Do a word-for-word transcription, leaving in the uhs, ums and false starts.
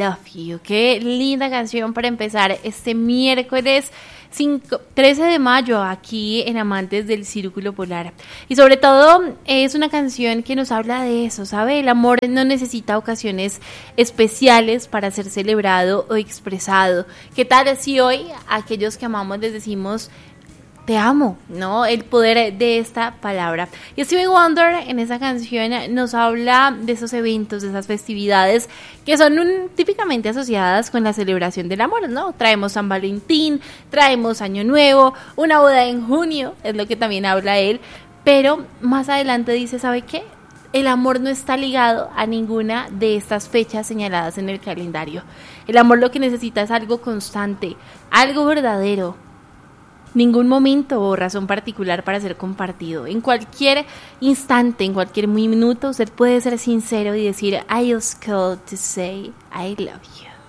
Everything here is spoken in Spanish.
Love You. Qué linda canción para empezar este miércoles cinco, trece de mayo aquí en Amantes del Círculo Polar. Y sobre todo es una canción que nos habla de eso, ¿sabe? El amor no necesita ocasiones especiales para ser celebrado o expresado. ¿Qué tal si hoy a aquellos que amamos les decimos te amo, ¿no? El poder de esta palabra. Y Stevie Wonder en esa canción nos habla de esos eventos, de esas festividades que son un, típicamente asociadas con la celebración del amor, ¿no? Traemos San Valentín, traemos Año Nuevo, una boda en junio, es lo que también habla él, pero más adelante dice, ¿sabe qué? El amor no está ligado a ninguna de estas fechas señaladas en el calendario. El amor lo que necesita es algo constante, algo verdadero. Ningún momento o razón particular para ser compartido. En cualquier instante, en cualquier minuto, usted puede ser sincero y decir I just called to say I love you.